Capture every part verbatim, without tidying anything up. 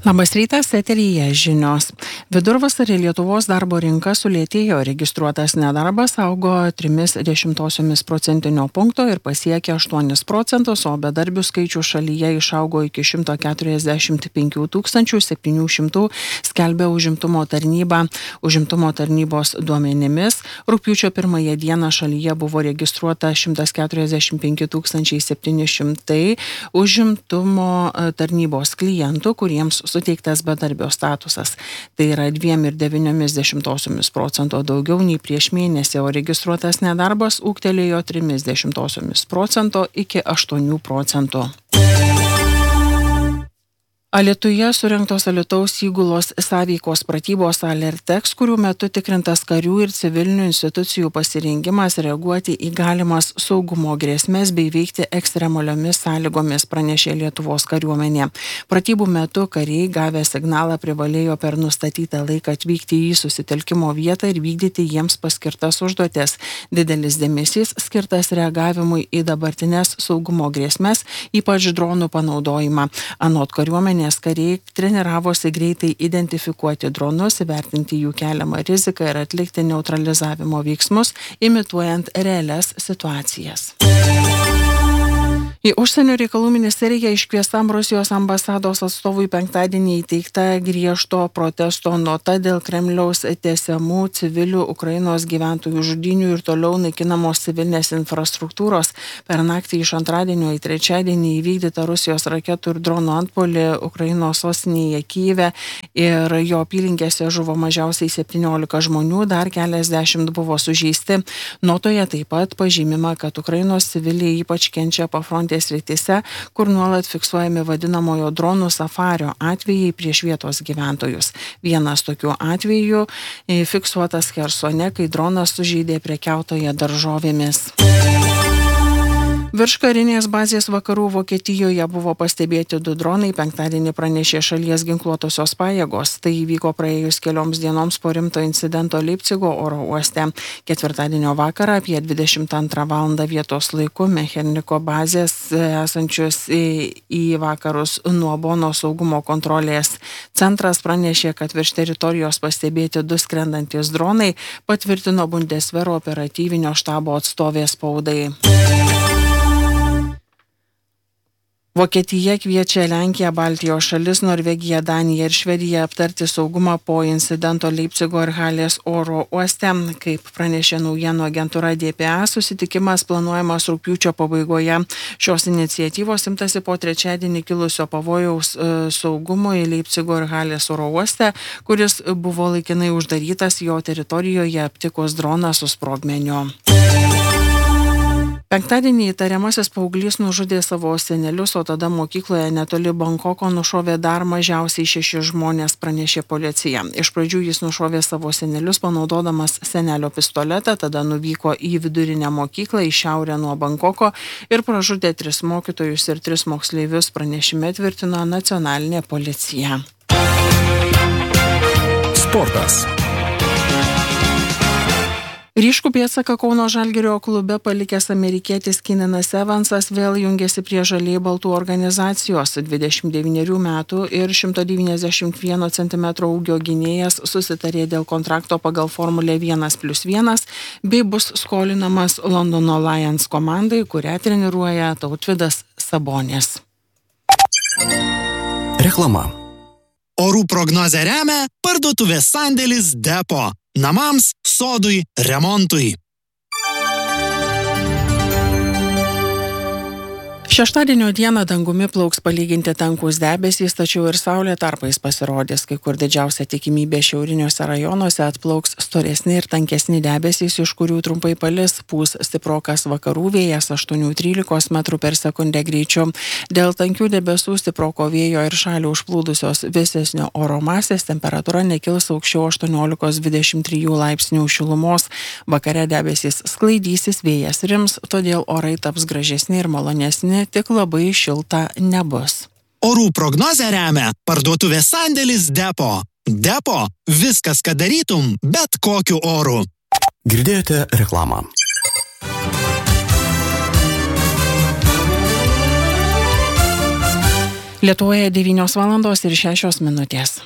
Labas rytas, eteryje žinios. Vidurvasarį Lietuvos darbo rinka sulėtėjo, registruotas nedarbas augo trimis dešimtosiomis procentinio punkto ir pasiekė aštuonis procentus, o bedarbių skaičių šalyje išaugo iki šimto keturiasdešimt penkių tūkstančių septynių šimtų, skelbia užimtumo tarnyba. Užimtumo tarnybos duomenimis rugpjūčio pirmąją dieną šalyje buvo registruota šimtas keturiasdešimt penki tūkstančiai septyni šimtai užimtumo tarnybos klientų, kuriems suteiktas bedarbio statusas. Tai yra dviem ir devyniomis dešimtosiomis procento daugiau nei prieš mėnesį, o registruotas nedarbas ūgtelėjo trimis dešimtosiomis procento iki aštuonių procentų. Alytuje surengtos Alytaus įgulos sąveikos pratybos Alertex, kurių metu tikrintas karių ir civilinių institucijų pasirengimas reaguoti į galimas saugumo grėsmes bei veikti ekstremaliomis sąlygomis, pranešė Lietuvos kariuomenė. Pratybų metu kariai gavę signalą privalėjo per nustatytą laiką atvykti į susitelkimo vietą ir vykdyti jiems paskirtas užduotis. Didelis dėmesys skirtas reagavimui į dabartines saugumo grėsmes, ypač dronų panaudojimą. Anot kariuomenės Nes kariai treniravosi greitai identifikuoti dronus, įvertinti jų keliamą riziką ir atlikti neutralizavimo veiksmus, imituojant realias situacijas. Į užsienio reikalų ministeriją iškviestam Rusijos ambasados atstovui penktadienį įteikta griežto protesto nota dėl Kremliaus tęsiamų civilių Ukrainos gyventojų žudynių ir toliau naikinamos civilinės infrastruktūros. Per naktį iš antradienio į trečiadienį įvykdyta Rusijos raketų ir dronų antpuolį Ukrainos sostinėje Kyjive ir jo apylinkėse žuvo mažiausiai septyniolika žmonių, dar keliasdešimt buvo sužeisti. Notoje taip pat pažymima, kad Ukrainos civiliai ypač kenčia pafrontės srityse, kur nuolat fiksuojami vadinamojo dronų safario atvejai prieš vietos gyventojus. Vienas tokių atvejų fiksuotas Chersone, kai dronas sužeidė prekiautoją daržovėmis. Virš karinės bazės vakarų Vokietijoje buvo pastebėti du dronai, penktadienį pranešė šalies ginkluotosios pajėgos. Tai įvyko praėjus kelioms dienoms po rimto incidento Leipcigo oro uoste. Ketvirtadienio vakarą apie dvidešimt antrą valandą vietos laiku Mecherniko bazės esančios į vakarus nuo Bono saugumo kontrolės centras pranešė, kad virš teritorijos pastebėti du skrendantis dronai, patvirtino Bundeswehro operatyvinio štabo atstovė spaudai. Vokietija kviečia Lenkiją, Baltijos šalis, Norvegiją, Daniją ir Švediją aptarti saugumą po incidento Leipcigo ir Halės oro uoste. Kaip pranešė naujienų agentūra D P A, susitikimas planuojamas rugpjūčio pabaigoje. Šios iniciatyvos imtasi po trečiadienį kilusio pavojaus saugumui Leipcigo ir Halės oro uoste, kuris buvo laikinai uždarytas, jo teritorijoje aptikus droną su sprogmeniu. Penktadienį įtariamasis paauglys nužudė savo senelius, o tada mokykloje netoli Bankoko nušovė dar mažiausiai šeši žmonės, pranešė policija. Iš pradžių jis nušovė savo senelius panaudodamas senelio pistoletą, tada nuvyko į vidurinę mokyklą į šiaurę nuo Bankoko ir pražudė tris mokytojus ir tris moksleivius, pranešime tvirtino nacionalinė policija. Sportas. Ryškų pėdsaką Kauno Žalgirio klube palikęs amerikietis Keenanas Evansas vėl jungiasi prie žaliai baltų organizacijos. dvidešimt devynerių metų ir šimto devyniasdešimt vieno centimetro ūgio gynėjas susitarė dėl kontrakto pagal Formulę vienas plius vienas bei bus skolinamas Londono Lions komandai, kurią treniruoja Tautvydas Sabonis. Reklama. Orų prognozę remia parduotuvės sandėlis Depo. Namams, sodui, remontui. Šeštadienio dieną dangumi plauks palyginti tankūs debesys, tačiau ir saulė tarpais pasirodys, kai kur didžiausia tikimybė šiauriniuose rajonuose atplauks storesni ir tankesni debesys, iš kurių trumpai palis, pūs stiprokas vakarų vėjas aštuoni trylika metrų per sekundę greičiu. Dėl tankių debesų, stiproko vėjo ir šalį užplūdusios vėsesnio oro masės temperatūra nekils aukščiau aštuoniolika dvidešimt trijų laipsnių šilumos. Vakare debesys sklaidysis, vėjas rims, todėl orai taps gražesni ir malonesni, tik labai šilta nebus. Orų prognozę remia parduotuvės sandėlis Depo. Depo – viskas, ką darytum, bet kokiu oru. Girdėjote reklamą. Lietuvoje devynios valandos ir šešios minutės.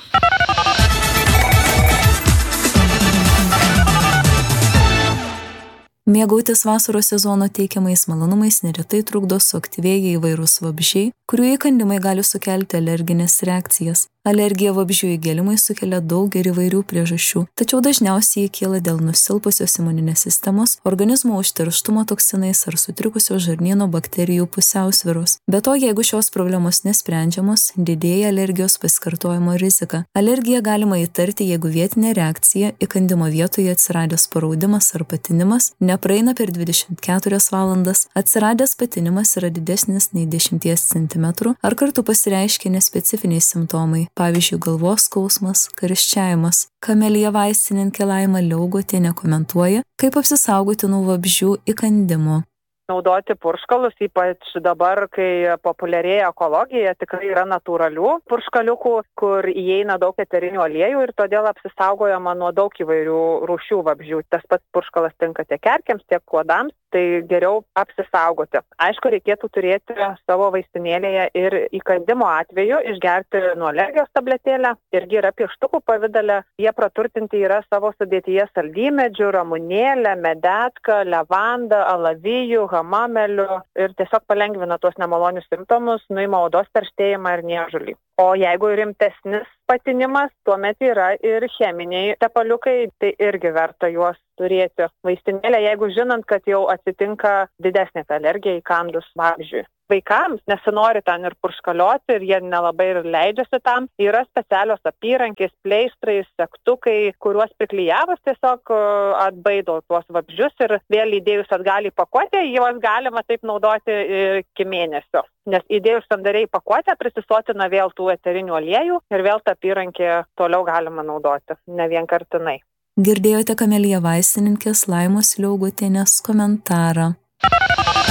Mėgautis vasaros sezono teikiamais malonumais neretai trukdo suaktyvėję įvairūs vabzdžiai, kurių įkandimai gali sukelti alerginės reakcijas. Alergija vabzdžių įgėlimai sukelia daug ir įvairių priežasčių, tačiau dažniausiai jie kyla dėl nusilpusios imuninės sistemos, organizmo užterštumo toksinais ar sutrikusios žarnyno bakterijų pusiausvyros. Be to, jeigu šios problemos nesprendžiamos, didėja alergijos pasikartojimo rizika. Alergiją galima įtarti, jeigu vietinė reakcija, įkandimo vietoje atsiradęs paraudimas ar patinimas, nepraeina per dvidešimt keturias valandas, atsiradęs patinimas yra didesnis nei dešimties centimetrų ar kartu pasireiškia nespecifiniai simptomai. Pavyzdžiui, galvos skausmas, karščiavimas. Kamelija vaistininkė Laima Liaugotienė komentuoja, kaip apsisaugoti nuo vabzdžių įkandimo. Naudoti purškalus, ypač dabar, kai populiarėja ekologija, tikrai yra natūralių purškaliukų, kur įeina daug eterinių aliejų ir todėl apsisaugojama nuo daug įvairių rūšių vabzdžių. Tas pats purškalas tinka tiek erkėms, tiek uodams, tai geriau apsisaugoti. Aišku, reikėtų turėti savo vaistinėlėje ir įkandimo atveju išgerti nuo alergijos tabletėlę, irgi yra pieštukų pavidale. Jie praturtinti yra savo sudėtyje saldymedžių, ramunėlę, medetką, levandą, alavijų, hamamelių ir tiesiog palengvina tuos nemalonius simptomus, nuima odos perštėjimą ir niežulį. O jeigu rimtesnis patinimas, tuomet yra ir cheminiai tepaliukai, tai irgi verta juos turėti vaistinėlę, jeigu žinant, kad jau atsitinka didesnė alergija įkandus vabzdžiui. Vaikams nesinori ten ir purškalioti ir jie nelabai ir leidžiasi tam. Yra specialios apyrankės, pleistrai, segtukai, kuriuos priklijavus tiesiog atbaido tuos vabzdžius ir vėl įdėjus atgal į pakuotę, juos galima taip naudoti iki mėnesio. Nes įdėjus sandariai į pakuotę prisisotina vėl tų eterinių aliejų ir vėl tą apyrankę toliau galima naudoti, ne vienkartinai. Girdėjote Kamelija vaistininkės Laimos Liaugotienės komentarą.